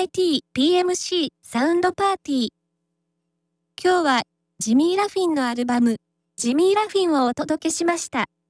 MIT-PMC サウンドパーティー。今日はジミー・ラフィンのアルバム、ジミー・ラフィンをお届けしました。